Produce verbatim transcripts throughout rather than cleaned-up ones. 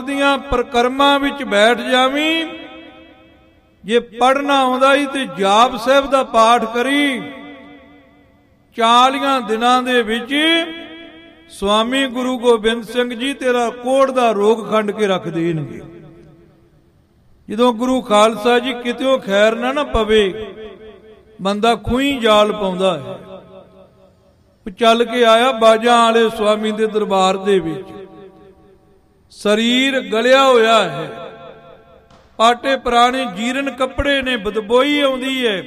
ਦੀਆਂ ਪ੍ਰਕਰਮਾਂ ਵਿੱਚ ਬੈਠ ਜਾਵੀਂ। ਜੇ ਪੜ੍ਹਨਾ ਆਉਂਦਾ ਹੀ ਤੇ ਜਾਪ ਸਾਹਿਬ ਦਾ ਪਾਠ ਕਰੀ। ਚਾਲੀਆਂ ਦਿਨਾਂ ਦੇ ਵਿੱਚ ਸਵਾਮੀ ਗੁਰੂ ਗੋਬਿੰਦ ਸਿੰਘ ਜੀ ਤੇਰਾ ਕੋੜ ਦਾ ਰੋਗ ਖੰਡ ਕੇ ਰੱਖ ਦੇਣਗੇ। ਜਦੋਂ ਗੁਰੂ ਖਾਲਸਾ ਜੀ ਕਿਤਿਓਂ ਖੈਰ ਨਾ ਨਾ ਪਵੇ, ਬੰਦਾ ਖੂਹੀ ਜਾਲ ਪਾਉਂਦਾ ਹੈ। ਚੱਲ ਕੇ ਆਇਆ ਬਾਜਾਂ ਵਾਲੇ ਸਵਾਮੀ ਦੇ ਦਰਬਾਰ ਦੇ ਵਿੱਚ। ਸਰੀਰ ਗਲਿਆ ਹੋਇਆ ਹੈ, ਪਾਟੇ ਪੁਰਾਣੇ ਜੀਰਨ ਕੱਪੜੇ ਨੇ, ਬਦਬੋਈ ਆਉਂਦੀ ਹੈ।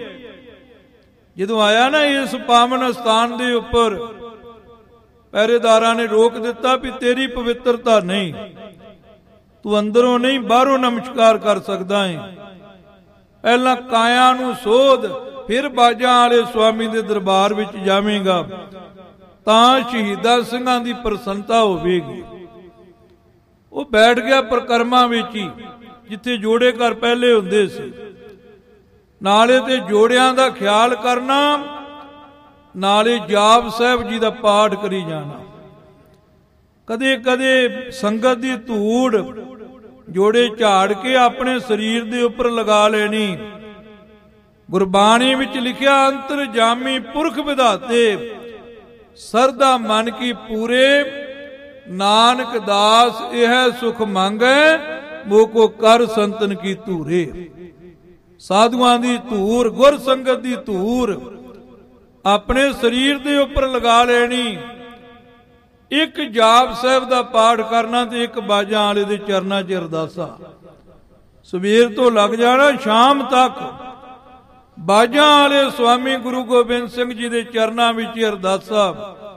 ਜਦੋਂ ਆਇਆ ਨਾ ਇਸ ਪਾਵਨ ਸਥਾਨ ਦੇ ਉੱਪਰ, ਪਹਿਰੇਦਾਰਾਂ ਨੇ ਰੋਕ ਦਿੱਤਾ ਵੀ ਤੇਰੀ ਪਵਿੱਤਰਤਾ ਨਹੀਂ, ਤੂੰ ਅੰਦਰੋਂ ਨਹੀਂ ਬਾਹਰੋਂ ਨਮਸਕਾਰ ਕਰ ਸਕਦਾ ਹੈ। ਪਹਿਲਾਂ ਕਾਇਆ ਨੂੰ ਸੋਧ, ਫਿਰ ਬਾਜਾਂ ਵਾਲੇ ਸਵਾਮੀ ਦੇ ਦਰਬਾਰ ਵਿੱਚ ਜਾਵੇਂਗਾ ਤਾਂ ਸ਼ਹੀਦਾਂ ਸਿੰਘਾਂ ਦੀ ਪ੍ਰਸੰਨਤਾ ਹੋਵੇਗੀ। ਉਹ ਬੈਠ ਗਿਆ ਪ੍ਰਕਰਮਾਂ ਵਿੱਚ ਹੀ, ਜਿੱਥੇ ਜੋੜੇ ਘਰ ਪਹਿਲੇ ਹੁੰਦੇ ਸੀ। ਨਾਲੇ ਤੇ ਜੋੜਿਆਂ ਦਾ ਖਿਆਲ ਕਰਨਾ, ਨਾਲੇ ਜਾਪ ਸਾਹਿਬ ਜੀ ਦਾ ਪਾਠ ਕਰੀ ਜਾਣਾ। ਕਦੇ ਕਦੇ ਸੰਗਤ ਦੀ ਧੂੜ ਜੋੜੇ ਝਾੜ ਕੇ ਆਪਣੇ ਸਰੀਰ ਦੇ ਉੱਪਰ ਲਗਾ ਲੈਣੀ। ਗੁਰਬਾਣੀ ਵਿੱਚ ਲਿਖਿਆ, ਅੰਤਰਜਾਮੀ ਪੁਰਖ ਵਿਧਾਤੇ ਸਰਦਾ ਮਨ ਕੀ ਪੂਰੇ, ਨਾਨਕ ਦਾਸ ਇਹ ਸੁਖ ਮੰਗੈ, ਮੋਕੋ ਕਰ ਸੰਤਨ ਕੀ ਧੂਰੇ। ਸਾਧੂਆਂ ਦੀ ਧੂਰ, ਗੁਰ ਸੰਗਤ ਦੀ ਧੂਰ ਆਪਣੇ ਸਰੀਰ ਦੇ ਉੱਪਰ ਲਗਾ ਲੈਣੀ। ਇੱਕ ਜਾਪ ਸਾਹਿਬ ਦਾ ਪਾਠ ਕਰਨਾ ਤੇ ਇੱਕ ਬਾਜਾਂ ਵਾਲੇ ਦੇ ਚਰਨਾਂ 'ਚ ਅਰਦਾਸਾਂ। ਸਵੇਰ ਤੋਂ ਲੱਗ ਜਾਣਾ ਸ਼ਾਮ ਤੱਕ ਬਾਜਾਂ ਵਾਲੇ ਸਵਾਮੀ ਗੁਰੂ ਗੋਬਿੰਦ ਸਿੰਘ ਜੀ ਦੇ ਚਰਨਾਂ ਵਿੱਚ ਅਰਦਾਸਾਂ।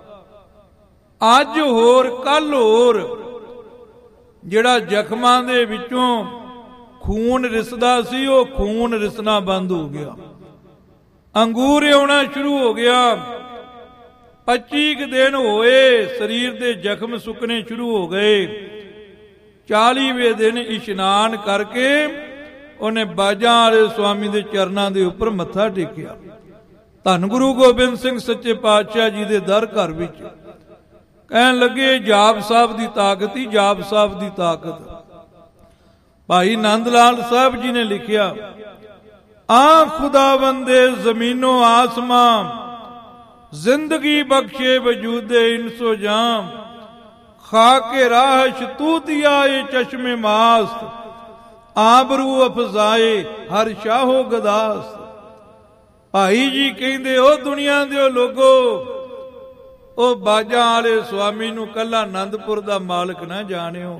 ਅੱਜ ਹੋਰ ਕੱਲ ਹੋਰ। ਜਿਹੜਾ ਜ਼ਖਮਾਂ ਦੇ ਵਿੱਚੋਂ ਖੂਨ ਰਿਸਦਾ ਸੀ, ਉਹ ਖੂਨ ਰਿਸਣਾ ਬੰਦ ਹੋ ਗਿਆ। ਅੰਗੂਰ ਆਉਣਾ ਸ਼ੁਰੂ ਹੋ ਗਿਆ। ਪੱਚੀ ਕੁ ਦਿਨ ਹੋਏ, ਸਰੀਰ ਦੇ ਜ਼ਖਮ ਸੁੱਕਣੇ ਸ਼ੁਰੂ ਹੋ ਗਏ। ਚਾਲੀਵੇਂ ਦਿਨ ਇਸ਼ਨਾਨ ਕਰਕੇ ਉਹਨੇ ਬਾਜਾਂ ਵਾਲੇ ਸਵਾਮੀ ਦੇ ਚਰਨਾਂ ਦੇ ਉੱਪਰ ਮੱਥਾ ਟੇਕਿਆ। ਧੰਨ ਗੁਰੂ ਗੋਬਿੰਦ ਸਿੰਘ ਸੱਚੇ ਪਾਤਸ਼ਾਹ ਜੀ ਦੇ ਦਰ ਘਰ ਵਿੱਚ ਕਹਿਣ ਲੱਗੇ, ਜਾਪ ਸਾਹਿਬ ਦੀ ਤਾਕਤ ਹੀ ਜਾਪ ਸਾਹਿਬ ਦੀ ਤਾਕਤ। ਭਾਈ ਨੰਦ ਲਾਲ ਸਾਹਿਬ ਜੀ ਨੇ ਲਿਖਿਆ, ਆ ਖੁਦਾਵੰਦੇ ਜ਼ਮੀਨੋ ਆਸਮਾਂ, ਜ਼ਿੰਦਗੀ ਬਖਸ਼ੇ ਵਜੂਦੇ ਇਨਸੋ ਜਾਮ, ਖਾਕੇ ਰਾਹਸ਼ ਤੂ ਦਿਆ ਏ ਚਸ਼ਮੇ ਮਾਸਤ, ਆਬਰੂ ਅਫਜ਼ਾਏ ਹਰ ਸ਼ਾਹੋ ਗਦਾਸਤ। ਭਾਈ ਜੀ ਕਹਿੰਦੇ, ਉਹ ਦੁਨੀਆ ਦੇ ਲੋਗੋ, ਉਹ ਬਾਜਾਂ ਵਾਲੇ ਸਵਾਮੀ ਨੂੰ ਕੱਲਾ ਆਨੰਦਪੁਰ ਦਾ ਮਾਲਕ ਨਾ ਜਾਣਿਓ।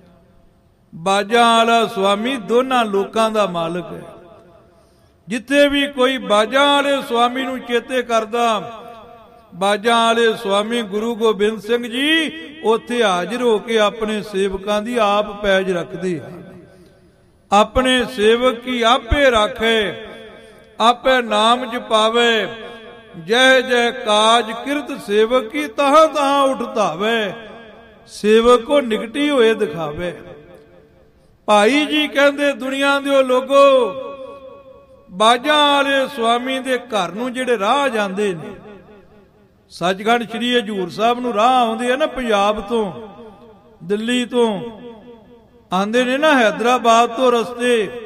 ਬਾਜਾਂ ਵਾਲਾ ਸਵਾਮੀ ਦੋਨਾਂ ਲੋਕਾਂ ਦਾ ਮਾਲਕ ਹੈ। ਜਿੱਥੇ ਵੀ ਕੋਈ ਬਾਜਾਂ ਵਾਲੇ ਸਵਾਮੀ ਨੂੰ ਚੇਤੇ ਕਰਦਾ, ਬਾਜਾਂ ਵਾਲੇ ਸਵਾਮੀ ਗੁਰੂ ਗੋਬਿੰਦ ਸਿੰਘ ਜੀ ਉੱਥੇ ਹਾਜ਼ਰ ਹੋ ਕੇ ਆਪਣੇ ਸੇਵਕਾਂ ਦੀ ਆਪ ਪੈਜ ਰੱਖਦੇ ਹਨ। ਆਪਣੇ ਸੇਵਕ ਕੀ ਆਪੇ ਰਾਖੇ, ਆਪੇ ਨਾਮ ਜਪਾਵੇ, ਜੈ ਜੈ ਕਾਜ ਕਿਰਤ ਸੇਵਕ ਕੀ ਤਹਾਂ ਤਹਾਂ ਉਠ ਧਾਵੇ, ਸੇਵਕ ਕੋ ਨਿਕਟੀ ਹੋਏ ਦਿਖਾਵੇ। ਭਾਈ ਜੀ ਕਹਿੰਦੇ, ਦੁਨੀਆ ਦੇ ਲੋਗੋ, ਬਾਜਾਂ ਵਾਲੇ ਸਵਾਮੀ ਦੇ ਘਰ ਨੂੰ ਜਿਹੜੇ ਰਾਹ ਜਾਂਦੇ ਨੇ, ਸੱਚਖੰਡ ਸ੍ਰੀ ਹਜ਼ੂਰ ਸਾਹਿਬ ਨੂੰ ਰਾਹ ਆਉਂਦੇ ਆ ਨਾ, ਪੰਜਾਬ ਤੋਂ, ਦਿੱਲੀ ਤੋਂ ਆਂਦੇ ਨੇ ਨਾ, ਹੈਦਰਾਬਾਦ ਤੋਂ ਰਸਤੇ।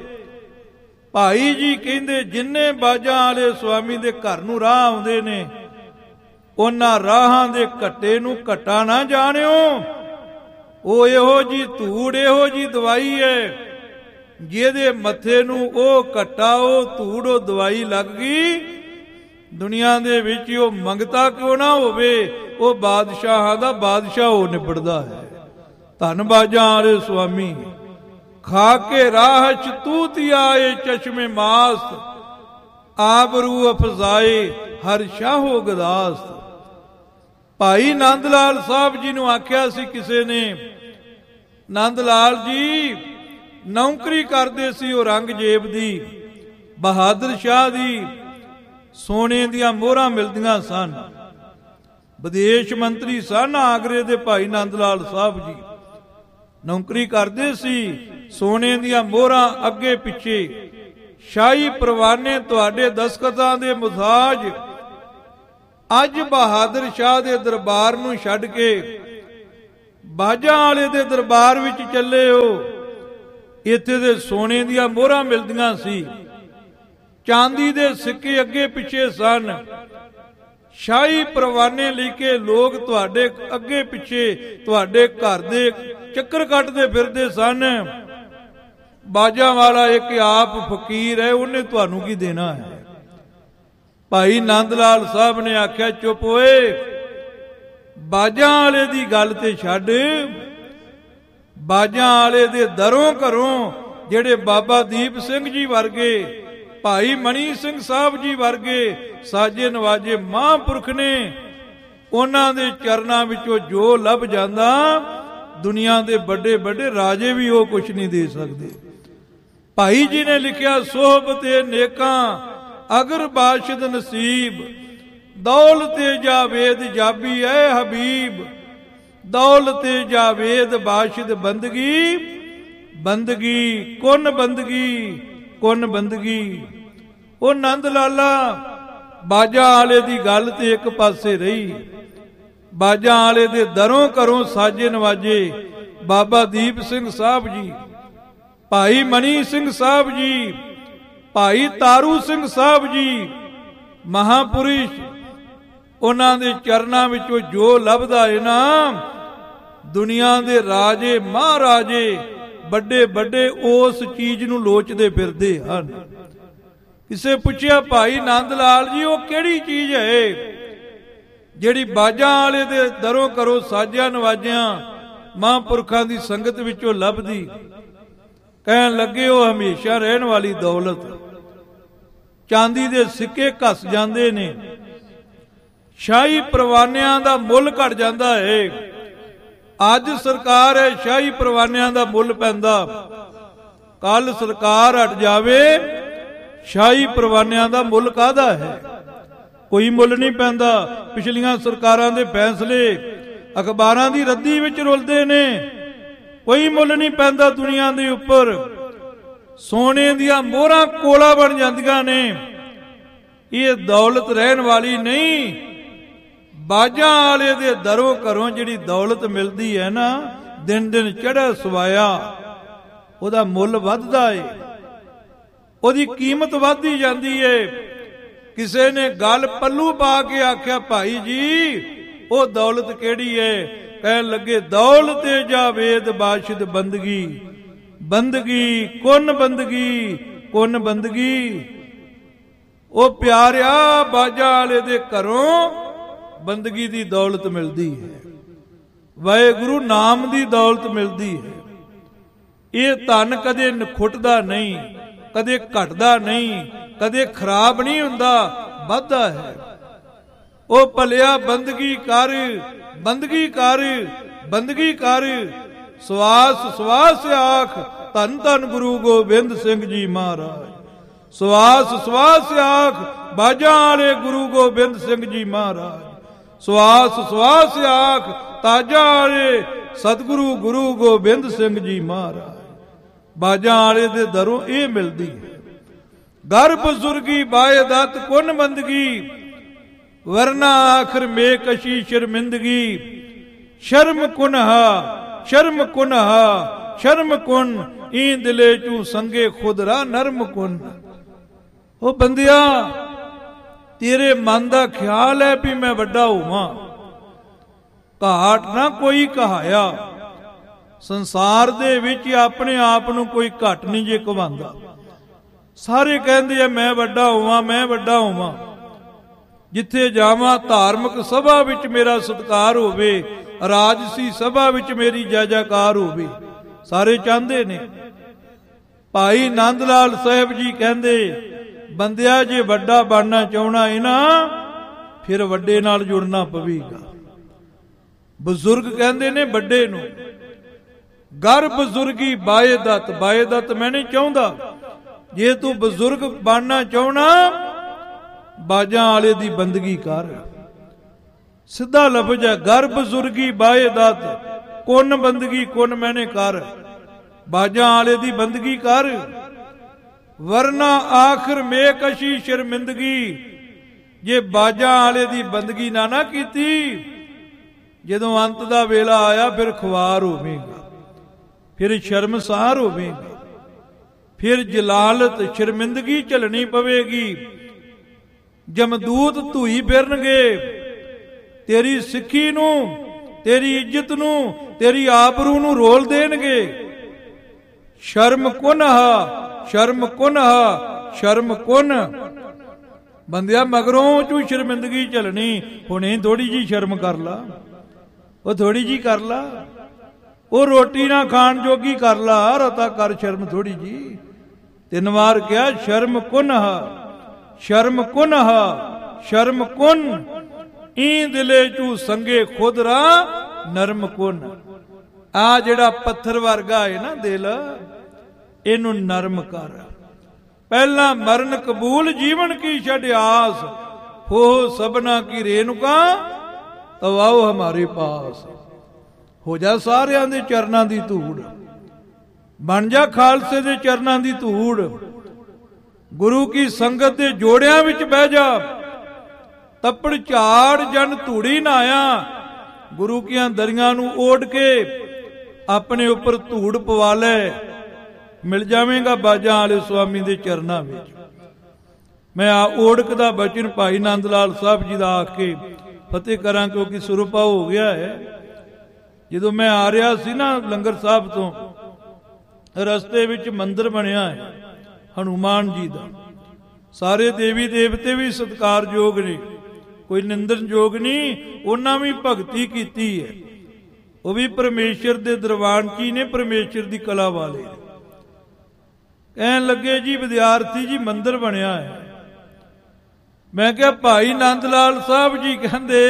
ਭਾਈ ਜੀ ਕਹਿੰਦੇ, ਜਿੰਨੇ ਬਾਜਾਂ ਵਾਲੇ ਸਵਾਮੀ ਦੇ ਘਰ ਨੂੰ ਰਾਹ ਆਉਂਦੇ ਨੇ, ਉਹਨਾਂ ਰਾਹਾਂ ਦੇ ਘੱਟੇ ਨੂੰ ਘੱਟਾ ਨਾ ਜਾਣਿਓ। ਉਹ ਇਹੋ ਜੀ ਧੂੜ, ਇਹੋ ਜੀ ਦਵਾਈ ਹੈ, ਜਿਹਦੇ ਮੱਥੇ ਨੂੰ ਉਹ ਘੱਟਾ, ਉਹ ਧੂੜ, ਉਹ ਦਵਾਈ ਲੱਗ ਗਈ, ਦੁਨੀਆ ਦੇ ਵਿੱਚ ਉਹ ਮੰਗਤਾ ਕਿਉਂ ਨਾ ਹੋਵੇ, ਉਹ ਬਾਦਸ਼ਾਹਾਂ ਦਾ ਬਾਦਸ਼ਾਹ ਹੋ ਨਿਬੜਦਾ ਹੈ। ਧੰਨ ਬਾਜਾਂ ਵਾਲੇ ਸਵਾਮੀ। ਖਾ ਕੇ ਰਾਹ ਚ ਤੂਤੀਆ ਏ ਚਸ਼ਮੇ ਮਾਸਤ, ਆਬਰੂ ਅਫਜ਼ਾਏ ਹਰ ਸ਼ਾਹੋ ਗਦਾਸਤ। ਭਾਈ ਨੰਦ ਲਾਲ ਸਾਹਿਬ ਜੀ ਨੂੰ ਆਖਿਆ ਸੀ ਕਿਸੇ ਨੇ, ਨੰਦ ਲਾਲ ਜੀ ਨੌਕਰੀ ਕਰਦੇ ਸੀ ਔਰੰਗਜ਼ੇਬ ਦੀ, ਬਹਾਦਰ ਸ਼ਾਹ ਦੀ, ਸੋਨੇ ਦੀਆਂ ਮੋਹਰਾਂ ਮਿਲਦੀਆਂ ਸਨ, ਵਿਦੇਸ਼ ਮੰਤਰੀ ਸਨ ਆਗਰੇ ਦੇ ਭਾਈ ਨੰਦ ਲਾਲ ਸਾਹਿਬ ਜੀ। ਨੌਕਰੀ ਕਰਦੇ ਸੀ, ਸੋਨੇ ਦੀਆਂ ਮੋਹਰਾਂ ਅੱਗੇ ਪਿੱਛੇ, ਸ਼ਾਹੀ ਪਰਵਾਨੇ ਤੁਹਾਡੇ ਦਸਖਤਾਂ ਦੇ ਮੁਹਤਾਜ। ਅੱਜ ਬਹਾਦਰ ਸ਼ਾਹ ਦੇ ਦਰਬਾਰ ਨੂੰ ਛੱਡ ਕੇ ਬਾਜਾਂ ਵਾਲੇ ਦੇ ਦਰਬਾਰ ਵਿੱਚ ਚੱਲੇ ਹੋ। ਇੱਥੇ ਦੇ ਸੋਨੇ ਦੀਆਂ ਮੋਹਰਾਂ ਮਿਲਦੀਆਂ ਸੀ, ਚਾਂਦੀ ਦੇ ਸਿੱਕੇ ਅੱਗੇ ਪਿੱਛੇ ਸਨ। ਸ਼ਾਹੀ ਪਰਵਾਨੇ ਲੈ ਕੇ ਲੋਕ ਤੁਹਾਡੇ ਅੱਗੇ ਪਿੱਛੇ ਤੁਹਾਡੇ ਘਰ ਦੇ ਚੱਕਰ ਕੱਟਦੇ ਫਿਰਦੇ ਸਨ। ਬਾਜਾਂ ਵਾਲਾ ਇੱਕ ਆਪ ਫਕੀਰ ਹੈ, ਉਹਨੇ ਤੁਹਾਨੂੰ ਕੀ ਦੇਣਾ ਹੈ। ਭਾਈ ਨੰਦ ਲਾਲ ਸਾਹਿਬ ਨੇ ਆਖਿਆ, ਚੁੱਪ ਓਏ, ਬਾਜਾਂ ਵਾਲੇ ਦੀ ਗੱਲ ਤੇ ਛੱਡ। ਬਾਜਾਂ ਵਾਲੇ ਦੇ ਦਰੋਂ ਘਰੋਂ ਜਿਹੜੇ ਬਾਬਾ ਦੀਪ ਸਿੰਘ ਜੀ ਵਰਗੇ, ਭਾਈ ਮਣੀ ਸਿੰਘ ਸਾਹਿਬ ਜੀ ਵਰਗੇ ਸਾਜੇ ਨਵਾਜੇ ਮਹਾਂਪੁਰਖ ਨੇ, ਉਹਨਾਂ ਦੇ ਚਰਨਾਂ ਵਿੱਚੋਂ ਜੋ ਲੱਭ ਜਾਂਦਾ, ਦੁਨੀਆ ਦੇ ਵੱਡੇ ਵੱਡੇ ਰਾਜੇ ਵੀ ਉਹ ਕੁਛ ਨਹੀਂ ਦੇ ਸਕਦੇ। ਭਾਈ ਜੀ ਨੇ ਲਿਖਿਆ, ਸੋਹਬਤੇ ਨੇਕਾਂ ਅਗਰ ਬਾਸ਼ਦ ਨਸੀਬ, ਦੌਲਤੇ ਜਾਵੇਦ ਜਾਬੀ ਐ ਹਬੀਬ, ਦੌਲਤੇ ਜਾਵੇਦ ਬਾਸ਼ਦ ਬੰਦਗੀ, ਬੰਦਗੀ ਕੁਨ ਬੰਦਗੀ, ਕੁਨ ਬੰਦਗੀ। ਉਹ ਨੰਦ ਲਾਲਾ ਬਾਜਾਂ ਵਾਲੇ ਦੀ ਗੱਲ ਤੇ ਇੱਕ ਪਾਸੇ ਰਹੀ। ਬਾਜਾਂ ਵਾਲੇ ਦੇ ਦਰੋਂ ਘਰੋਂ ਸਾਜੇ ਨਵਾਜੇ ਬਾਬਾ ਦੀਪ ਸਿੰਘ ਸਾਹਿਬ ਜੀ, ਭਾਈ ਮਣੀ ਸਿੰਘ ਸਾਹਿਬ ਜੀ, ਭਾਈ ਤਾਰੂ ਸਿੰਘ ਸਾਹਿਬ ਜੀ, ਮਹਾਂਪੁਰਸ਼, ਉਹਨਾਂ ਦੇ ਚਰਨਾਂ ਵਿੱਚੋਂ ਜੋ ਲੱਭਦਾ ਹੈ ਨਾ, ਦੁਨੀਆ ਦੇ ਰਾਜੇ ਮਹਾਰਾਜੇ ਵੱਡੇ ਵੱਡੇ ਉਸ ਚੀਜ਼ ਨੂੰ ਲੋਚਦੇ ਫਿਰਦੇ ਹਨ। ਕਿਸੇ ਪੁੱਛਿਆ, ਭਾਈ ਨੰਦ ਲਾਲ ਜੀ, ਉਹ ਕਿਹੜੀ ਚੀਜ਼ ਹੈ ਜਿਹੜੀ ਬਾਜਾਂ ਵਾਲੇ ਦੇ ਦਰੋਂ ਕਰੋ ਸਾਜਿਆਂ ਨਵਾਜਿਆਂ ਮਹਾਂਪੁਰਖਾਂ ਦੀ ਸੰਗਤ ਵਿੱਚੋਂ ਲੱਭਦੀ? ਕਹਿਣ ਲੱਗੇ, ਉਹ ਹਮੇਸ਼ਾ ਰਹਿਣ ਵਾਲੀ ਦੌਲਤ। ਚਾਂਦੀ ਦੇ ਸਿੱਕੇ ਘਸ ਜਾਂਦੇ ਨੇ, ਸ਼ਾਹੀ ਪਰਵਾਨਿਆਂ ਦਾ ਮੁੱਲ ਘਟ ਜਾਂਦਾ ਹੈ। ਅੱਜ ਸਰਕਾਰ ਹੈ, ਸ਼ਾਹੀ ਪਰਵਾਨਿਆਂ ਦਾ ਮੁੱਲ ਪੈਂਦਾ, ਕੱਲ ਸਰਕਾਰ ਹਟ ਜਾਵੇ, ਸ਼ਾਹੀ ਪਰਵਾਨਿਆਂ ਦਾ ਮੁੱਲ ਕਾਹਦਾ ਹੈ? ਕੋਈ ਮੁੱਲ ਨਹੀਂ ਪੈਂਦਾ। ਪਿਛਲੀਆਂ ਸਰਕਾਰਾਂ ਦੇ ਫੈਸਲੇ ਅਖਬਾਰਾਂ ਦੀ ਰੱਦੀ ਵਿੱਚ ਰੁਲਦੇ ਨੇ, ਕੋਈ ਮੁੱਲ ਨਹੀਂ ਪੈਂਦਾ ਦੁਨੀਆ ਦੇ ਉੱਪਰ। ਸੋਨੇ ਦੀਆਂ ਮੋਹਰਾਂ ਕੋਲਾ ਬਣ ਜਾਂਦੀਆਂ ਨੇ। ਇਹ ਦੌਲਤ ਰਹਿਣ ਵਾਲੀ ਨਹੀਂ। ਬਾਜਾਂ ਵਾਲੇ ਦੇ ਦਰੋਂ ਘਰੋਂ ਜਿਹੜੀ ਦੌਲਤ ਮਿਲਦੀ ਹੈ ਨਾ, ਦਿਨ ਦਿਨ ਚੜ੍ਹਿਆ ਸਵਾਇਆ, ਉਹਦਾ ਮੁੱਲ ਵੱਧਦਾ ਏ, ਉਹਦੀ ਕੀਮਤ ਵੱਧਦੀ ਜਾਂਦੀ ਏ। ਕਿਸੇ ਨੇ ਗੱਲ ਪੱਲੂ ਪਾ ਕੇ ਆਖਿਆ, ਭਾਈ ਜੀ ਉਹ ਦੌਲਤ ਕਿਹੜੀ ਏ? ਕਹਿਣ ਲੱਗੇ, ਦੌਲਤੇ ਜਾਵੇਦ ਬਾਸ਼ਦ ਬੰਦਗੀ, ਬੰਦਗੀ ਕੁਨ ਬੰਦਗੀ, ਕੁਨ ਬੰਦਗੀ। ਉਹ ਪਿਆਰਿਆ, ਬਾਜਾਂ ਵਾਲੇ ਦੇ ਘਰੋਂ ਬੰਦਗੀ ਦੀ ਦੌਲਤ ਮਿਲਦੀ ਹੈ, ਵਾਹਿਗੁਰੂ ਨਾਮ ਦੀ ਦੌਲਤ ਮਿਲਦੀ ਹੈ। ਇਹ ਧਨ ਕਦੇ ਨਖੁੱਟਦਾ ਨਹੀਂ, ਕਦੇ ਘਟਦਾ ਨਹੀਂ, ਕਦੇ ਖਰਾਬ ਨਹੀਂ ਹੁੰਦਾ, ਵੱਧਦਾ ਹੈ। ਉਹ ਭਲਿਆ ਬੰਦਗੀ ਕਰ, ਬੰਦਗੀ ਕਰ, ਬੰਦਗੀ ਕਰ। ਸਵਾਸ ਸਵਾਸ ਆਖ, ਧੰਨ ਧੰਨ ਗੁਰੂ ਗੋਬਿੰਦ ਸਿੰਘ ਜੀ ਮਹਾਰਾਜ। ਸਵਾਸ ਸਵਾਸ ਆਖ, ਬਾਜਾਂ ਵਾਲੇ ਗੁਰੂ ਗੋਬਿੰਦ ਸਿੰਘ ਜੀ ਮਹਾਰਾਜ। ਸਵਾਸ ਸਵਾਸ ਆਖ, ਤਾਜਾਂ ਵਾਲੇ ਸਤਿਗੁਰੂ ਗੁਰੂ ਗੋਬਿੰਦ ਸਿੰਘ ਜੀ ਮਹਾਰਾਜ। ਬਾਜਾਂ ਵਾਲੇ ਦੇ ਦਰੋਂ ਇਹ ਮਿਲਦੀ ਹੈ। ਘਰ ਬਜ਼ੁਰਗੀ ਬਾਏ ਦਤ ਕੁਨ ਬੰਦਗੀ, ਵਰਨਾ ਆਖਰ ਮੇ ਕਸ਼ੀ ਸ਼ਰਮਿੰਦਗੀ। ਸ਼ਰਮ ਕੁਨਹਾ, ਸ਼ਰਮ ਕੁਨਹਾ, ਸ਼ਰਮ ਕੁਨ, ਈ ਦਿਲੇ ਚੂ ਸੰਗੇ ਖੁਦਰਾ ਨਰਮ ਕੁਨ। ਉਹ ਬੰਦਿਆ, ਤੇਰੇ ਮਨ ਦਾ ਖਿਆਲ ਹੈ ਵੀ ਮੈਂ ਵੱਡਾ ਹੋਵਾਂ, ਘਾਟ ਨਾ ਕੋਈ ਕਹਾਇਆ। ਸੰਸਾਰ ਦੇ ਵਿੱਚ ਆਪਣੇ ਆਪ ਨੂੰ ਕੋਈ ਘੱਟ ਨਹੀਂ ਜੇ ਕਹਾਉਂਦਾ। ਸਾਰੇ ਕਹਿੰਦੇ ਆ ਮੈਂ ਵੱਡਾ ਹੋਵਾਂ, ਮੈਂ ਵੱਡਾ ਹੋਵਾਂ। ਜਿੱਥੇ ਜਾਵਾਂ ਧਾਰਮਿਕ ਸਭਾ ਵਿੱਚ ਮੇਰਾ ਸਤਿਕਾਰ ਹੋਵੇ, ਰਾਜਸੀ ਸਭਾ ਵਿੱਚ ਮੇਰੀ ਜੈ ਜੈਕਾਰ ਹੋਵੇ, ਸਾਰੇ ਚਾਹੁੰਦੇ ਨੇ। ਭਾਈ ਨੰਦ ਲਾਲ ਸਾਹਿਬ ਜੀ ਕਹਿੰਦੇ, ਬੰਦਿਆ ਜੇ ਵੱਡਾ ਬਣਨਾ ਚਾਹਣਾ ਹੈ ਨਾ, ਫਿਰ ਵੱਡੇ ਨਾਲ ਜੁੜਨਾ ਪਵੇਗਾ। ਬਜ਼ੁਰਗ ਕਹਿੰਦੇ ਨੇ ਵੱਡੇ ਨੂੰ। ਘਰ ਬਜ਼ੁਰਗੀ ਬਾਏ ਦਤ, ਬਾਏ ਦਤ ਮੈਂ ਨਹੀਂ ਚਾਹੁੰਦਾ। ਜੇ ਤੂੰ ਬਜ਼ੁਰਗ ਬਣਨਾ ਚਾਹਣਾ, ਬਾਜਾਂ ਵਾਲੇ ਦੀ ਬੰਦਗੀ ਕਰ। ਸਿੱਧਾ ਲਫ਼ਜ਼ ਹੈ, ਘਰ ਬਜ਼ੁਰਗੀ ਬਾਏ ਦਤ, ਕੁਨ ਬੰਦਗੀ ਕੁਨ ਮੈਨੇ ਕਰ। ਬਾਜਾਂ ਵਾਲੇ ਦੀ ਬੰਦਗੀ ਕਰ, ਵਰਨਾ ਆਖਰ ਮੇ ਕਸ਼ੀ ਸ਼ਰਮਿੰਦਗੀ। ਜੇ ਬਾਜਾਂ ਵਾਲੇ ਦੀ ਬੰਦਗੀ ਨਾ ਨਾ ਕੀਤੀ, ਜਦੋਂ ਅੰਤ ਦਾ ਵੇਲਾ ਆਇਆ ਫਿਰ ਖੁਆਰ ਹੋਵੇਗਾ, ਫਿਰ ਸ਼ਰਮਸਾਰ ਹੋਵੇਗਾ, ਫਿਰ ਜਲਾਲਤ ਸ਼ਰਮਿੰਦਗੀ ਝੱਲਣੀ ਪਵੇਗੀ। ਜਮਦੂਤ ਧੂਈ ਫਿਰਨਗੇ ਤੇਰੀ ਸਿੱਖੀ ਨੂੰ, ਤੇਰੀ ਇੱਜ਼ਤ ਨੂੰ, ਤੇਰੀ ਆਬਰੂ ਨੂੰ ਰੋਲ ਦੇਣਗੇ। ਸ਼ਰਮ ਕੁਨਹਾ, ਸ਼ਰਮ ਕੁਨਹਾ, ਸ਼ਰਮ ਕੁਨ। ਬੰਦਿਆ ਮਗਰੋਂ ਤੂੰ ਸ਼ਰਮਿੰਦਗੀ ਝੱਲਣੀ, ਹੁਣੇ ਥੋੜੀ ਜੀ ਸ਼ਰਮ ਕਰ ਲਾ, ਉਹ ਥੋੜੀ ਜੀ ਕਰ ਲਾ, ਉਹ ਰੋਟੀ ਨਾ ਖਾਣ ਜੋਗੀ ਕਰ ਲਾ, ਰਤਾ ਕਰ ਸ਼ਰਮ ਥੋੜੀ ਜੀ। ਤਿੰਨ ਵਾਰ ਕਿਹਾ ਸ਼ਰਮ ਕੁਨਹਾ, ਸ਼ਰਮ ਕੁਨਹਾ, ਸ਼ਰਮ ਕੁਨ। ਈ ਦਿਲੇ ਚੂ ਸੰਗੇ ਖੁਦ ਰਾ ਨਰਮ ਕੁਨ। ਆ ਜਿਹੜਾ ਪੱਥਰ ਵਰਗਾ ਹੈ ਨਾ ਦਿਲ, ਇਹਨੂੰ ਨਰਮ ਕਰ। ਪਹਿਲਾਂ ਮਰਨ ਕਬੂਲ ਜੀਵਨ ਕੀ ਛੱਡ ਆਸ, ਹੋ ਸਭਨਾ ਕੀ ਰੇਨੁਕਾ ਤੋ ਆਓ ਹਮਾਰੇ ਪਾਸ। ਹੋ ਜਾ ਸਾਰਿਆਂ ਦੇ ਚਰਨਾਂ ਦੀ ਧੂੜ, ਬਣ ਜਾ ਖਾਲਸੇ ਦੇ ਚਰਨਾਂ ਦੀ ਧੂੜ। ਗੁਰੂ ਕੀ ਸੰਗਤ ਦੇ ਜੋੜਿਆਂ ਵਿੱਚ ਬਹਿ ਜਾ, ਤੱਪੜ ਝਾੜ ਜਨ ਧੂੜੀ ਨਾਇਆ। ਗੁਰੂ ਕੀਆਂ ਦਰੀਆਂ ਨੂੰ ਓਢ ਕੇ ਆਪਣੇ ਉੱਪਰ ਧੂੜ ਪਵਾ ਲੈ, ਮਿਲ ਜਾਵੇਂਗਾ ਬਾਜਾਂ ਵਾਲੇ ਸੁਆਮੀ ਦੇ ਚਰਨਾਂ ਵਿੱਚ। ਮੈਂ ਆ ਓੜਕ ਦਾ ਬਚਨ ਭਾਈ ਨੰਦ ਲਾਲ ਸਾਹਿਬ ਜੀ ਦਾ ਆਖ ਕੇ ਫਤਿਹ ਕਰਾਂ, ਕਿਉਂਕਿ ਸੁਰਪਾ ਹੋ ਗਿਆ ਹੈ। ਜਦੋਂ ਮੈਂ ਆ ਰਿਹਾ ਸੀ ਨਾ ਲੰਗਰ ਸਾਹਿਬ ਤੋਂ, ਰਸਤੇ ਵਿੱਚ ਮੰਦਿਰ ਬਣਿਆ ਹੈ ਹਨੂਮਾਨ ਜੀ ਦਾ। ਸਾਰੇ ਦੇਵੀ ਦੇਵਤੇ ਵੀ ਸਤਿਕਾਰਯੋਗ ਨੇ, ਕੋਈ ਨਿੰਦਣਯੋਗ ਨਹੀਂ। ਉਹਨਾਂ ਵੀ ਭਗਤੀ ਕੀਤੀ ਹੈ, ਉਹ ਵੀ ਪਰਮੇਸ਼ਰ ਦੇ ਦਰਬਾਰ 'ਚ ਹੀ ਨੇ, ਪਰਮੇਸ਼ਰ ਦੀ ਕਲਾ ਵਾਲੇ। ਕਹਿਣ ਲੱਗੇ ਜੀ ਵਿਦਿਆਰਥੀ ਜੀ ਮੰਦਿਰ ਬਣਿਆ ਹੈ। ਮੈਂ ਕਿਹਾ ਭਾਈ ਨੰਦ ਲਾਲ ਸਾਹਿਬ ਜੀ ਕਹਿੰਦੇ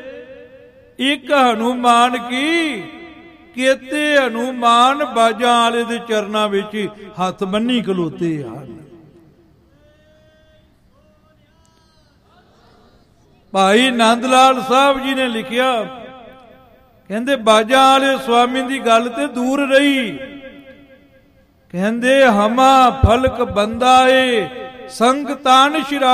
ਇੱਕ ਹਨੂਮਾਨ ਕੀ ਕੇਤੇ ਹਨੂਮਾਨ ਬਾਜਾਂ ਵਾਲੇ ਦੇ ਚਰਨਾਂ ਵਿੱਚ ਹੱਥ ਬੰਨੀ ਖਲੋਤੇ ਹਨ। ਭਾਈ ਨੰਦ ਲਾਲ ਸਾਹਿਬ ਜੀ ਨੇ ਲਿਖਿਆ, ਕਹਿੰਦੇ ਬਾਜਾਂ ਵਾਲੇ ਸੁਆਮੀ ਦੀ ਗੱਲ ਤੇ ਦੂਰ ਰਹੀ। ਕਹਿੰਦੇ ਹਮਾ ਫਲਕ ਬੰਦਾ ਏ ਸੰਗ ਤਾਨ ਸ਼ਿਰਾ,